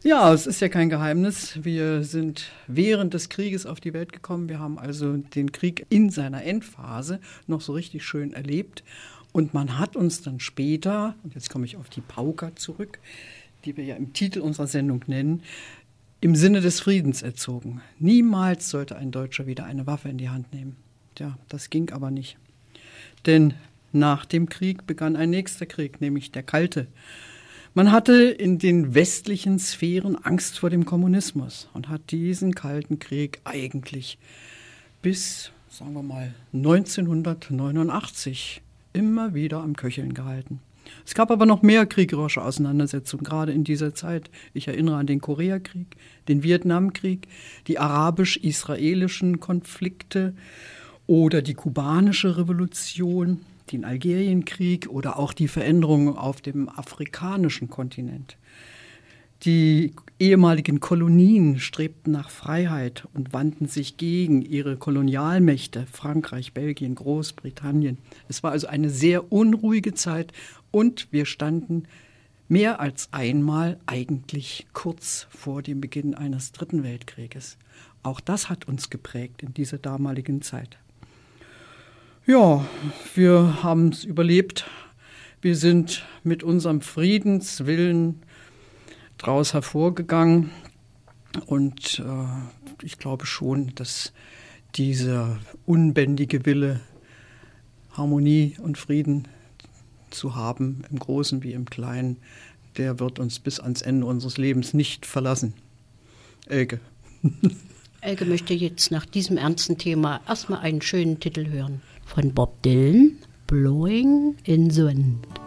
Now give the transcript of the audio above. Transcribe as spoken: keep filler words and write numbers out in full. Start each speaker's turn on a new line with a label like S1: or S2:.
S1: Ja, es ist ja kein Geheimnis. Wir sind während des Krieges auf die Welt gekommen. Wir haben also den Krieg in seiner Endphase noch so richtig schön erlebt. Und man hat uns dann später, und jetzt komme ich auf die Pauker zurück, die wir ja im Titel unserer Sendung nennen, im Sinne des Friedens erzogen. Niemals sollte ein Deutscher wieder eine Waffe in die Hand nehmen. Ja, das ging aber nicht. Denn nach dem Krieg begann ein nächster Krieg, nämlich der Kalte. Man hatte in den westlichen Sphären Angst vor dem Kommunismus und hat diesen Kalten Krieg eigentlich bis, sagen wir mal, neunzehnhundertneunundachtzig immer wieder am Köcheln gehalten. Es gab aber noch mehr kriegerische Auseinandersetzungen, gerade in dieser Zeit. Ich erinnere an den Koreakrieg, den Vietnamkrieg, die arabisch-israelischen Konflikte oder die kubanische Revolution, den Algerienkrieg oder auch die Veränderungen auf dem afrikanischen Kontinent. Die ehemaligen Kolonien strebten nach Freiheit und wandten sich gegen ihre Kolonialmächte, Frankreich, Belgien, Großbritannien. Es war also eine sehr unruhige Zeit und wir standen mehr als einmal eigentlich kurz vor dem Beginn eines Dritten Weltkrieges. Auch das hat uns geprägt in dieser damaligen Zeit. Ja, wir haben es überlebt. Wir sind mit unserem Friedenswillen daraus hervorgegangen. Und äh, ich glaube schon, dass dieser unbändige Wille, Harmonie und Frieden zu haben, im Großen wie im Kleinen, der wird uns bis ans Ende unseres Lebens nicht verlassen. Elke.
S2: Elke möchte jetzt nach diesem ernsten Thema erstmal einen schönen Titel hören. Von Bob Dylan, Blowing in the Wind.